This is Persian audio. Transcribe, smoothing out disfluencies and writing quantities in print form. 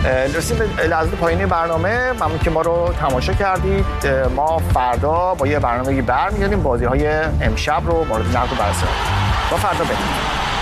رسیم به لحظه پایانی برنامه. ممنون که ما رو تماشا کردید. ما فردا با یه برنامه‌ای برمیگردیم، بازی‌های امشب رو مورد نقد و بررسی. با فردا بریم.